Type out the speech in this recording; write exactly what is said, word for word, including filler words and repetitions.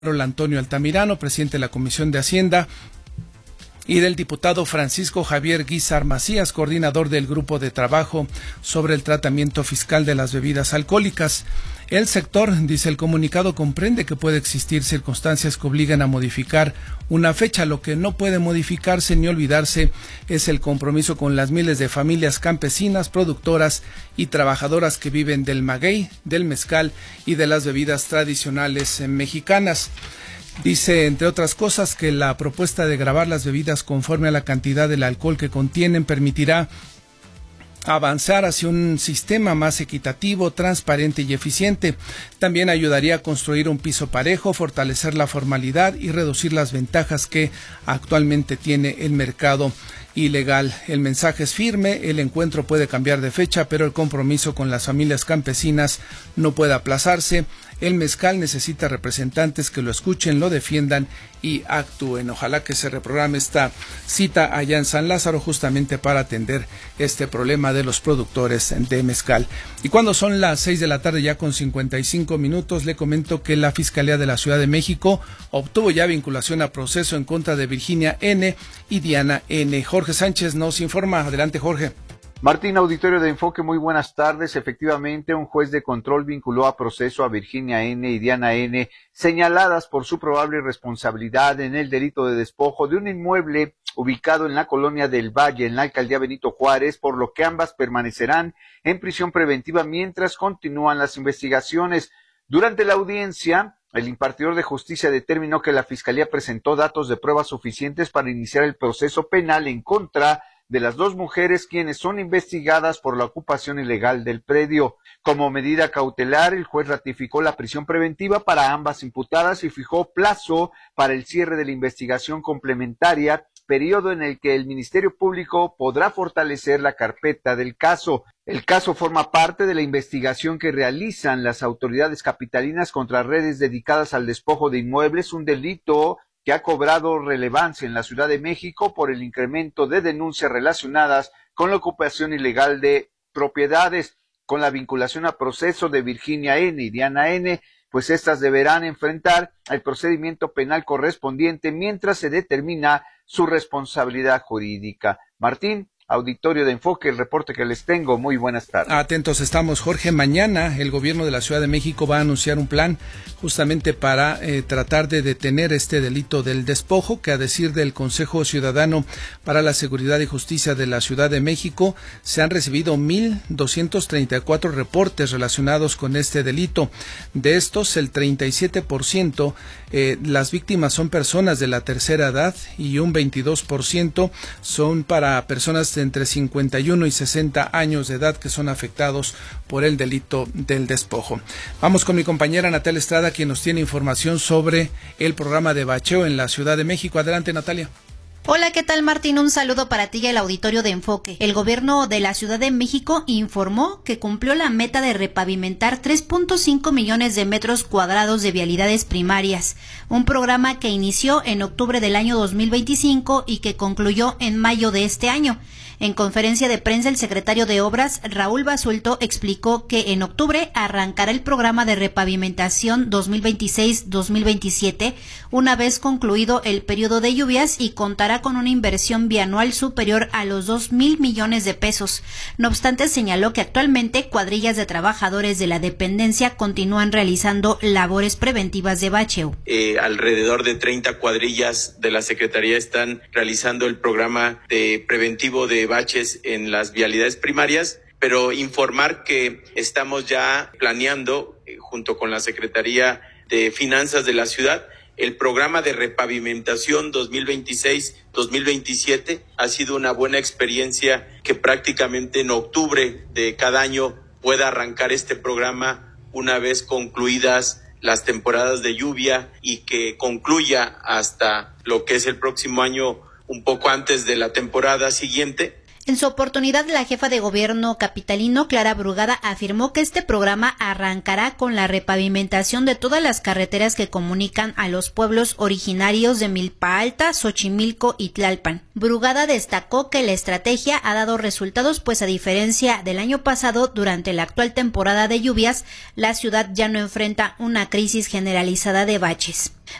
Antonio Altamirano, presidente de la Comisión de Hacienda, y del diputado Francisco Javier Guízar Macías, coordinador del Grupo de Trabajo sobre el Tratamiento Fiscal de las Bebidas Alcohólicas. El sector, dice el comunicado, comprende que puede existir circunstancias que obligan a modificar una fecha. Lo que no puede modificarse ni olvidarse es el compromiso con las miles de familias campesinas, productoras y trabajadoras que viven del maguey, del mezcal y de las bebidas tradicionales mexicanas. Dice, entre otras cosas, que la propuesta de gravar las bebidas conforme a la cantidad del alcohol que contienen permitirá avanzar hacia un sistema más equitativo, transparente y eficiente. También ayudaría a construir un piso parejo, fortalecer la formalidad y reducir las ventajas que actualmente tiene el mercado ilegal. El mensaje es firme, el encuentro puede cambiar de fecha, pero el compromiso con las familias campesinas no puede aplazarse. El mezcal necesita representantes que lo escuchen, lo defiendan y actúen. Ojalá que se reprograme esta cita allá en San Lázaro justamente para atender este problema de los productores de mezcal. Y cuando son las seis de la tarde ya con cincuenta y cinco minutos, le comento que la Fiscalía de la Ciudad de México obtuvo ya vinculación a proceso en contra de Virginia N. y Diana N. Jorge Sánchez nos informa. Adelante, Jorge. Martín, auditorio de Enfoque, muy buenas tardes. Efectivamente, un juez de control vinculó a proceso a Virginia N. y Diana N., señaladas por su probable responsabilidad en el delito de despojo de un inmueble ubicado en la colonia del Valle, en la alcaldía Benito Juárez, por lo que ambas permanecerán en prisión preventiva mientras continúan las investigaciones. Durante la audiencia, el impartidor de justicia determinó que la Fiscalía presentó datos de pruebas suficientes para iniciar el proceso penal en contra de las dos mujeres quienes son investigadas por la ocupación ilegal del predio. Como medida cautelar, el juez ratificó la prisión preventiva para ambas imputadas y fijó plazo para el cierre de la investigación complementaria, periodo en el que el Ministerio Público podrá fortalecer la carpeta del caso. El caso forma parte de la investigación que realizan las autoridades capitalinas contra redes dedicadas al despojo de inmuebles, un delito que ha cobrado relevancia en la Ciudad de México por el incremento de denuncias relacionadas con la ocupación ilegal de propiedades. Con la vinculación a proceso de Virginia N. y Diana N., pues estas deberán enfrentar el procedimiento penal correspondiente mientras se determina su responsabilidad jurídica. Martín, auditorio de Enfoque, el reporte que les tengo. Muy buenas tardes. Atentos estamos, Jorge. Mañana el gobierno de la Ciudad de México va a anunciar un plan justamente para eh, tratar de detener este delito del despojo, que a decir del Consejo Ciudadano para la Seguridad y Justicia de la Ciudad de México se han recibido mil doscientos treinta y cuatro reportes relacionados con este delito. De estos, el treinta y siete por ciento eh, las víctimas son personas de la tercera edad y un veintidós por ciento son para personas de entre cincuenta y uno y sesenta años de edad que son afectados por el delito del despojo. Vamos con mi compañera Natalia Estrada, quien nos tiene información sobre el programa de bacheo en la Ciudad de México. Adelante, Natalia. Hola, ¿qué tal, Martín? Un saludo para ti y el auditorio de Enfoque. El gobierno de la Ciudad de México informó que cumplió la meta de repavimentar tres punto cinco millones de metros cuadrados de vialidades primarias, un programa que inició en octubre del año dos mil veinticinco y que concluyó en mayo de este año. En conferencia de prensa, el secretario de Obras, Raúl Basulto, explicó que en octubre arrancará el programa de repavimentación dos mil veintiséis dos mil veintisiete, una vez concluido el periodo de lluvias, y contará con una inversión bianual superior a los dos mil millones de pesos. No obstante, señaló que actualmente cuadrillas de trabajadores de la dependencia continúan realizando labores preventivas de bacheo. Eh, alrededor de treinta cuadrillas de la Secretaría están realizando el programa de preventivo de baches en las vialidades primarias, pero informar que estamos ya planeando, eh, junto con la Secretaría de Finanzas de la ciudad, el programa de repavimentación dos mil veintiséis dos mil veintisiete. Ha sido una buena experiencia que prácticamente en octubre de cada año pueda arrancar este programa una vez concluidas las temporadas de lluvia y que concluya hasta lo que es el próximo año, un poco antes de la temporada siguiente. En su oportunidad, la jefa de gobierno capitalino, Clara Brugada, afirmó que este programa arrancará con la repavimentación de todas las carreteras que comunican a los pueblos originarios de Milpa Alta, Xochimilco y Tlalpan. Brugada destacó que la estrategia ha dado resultados, pues a diferencia del año pasado, durante la actual temporada de lluvias, la ciudad ya no enfrenta una crisis generalizada de baches.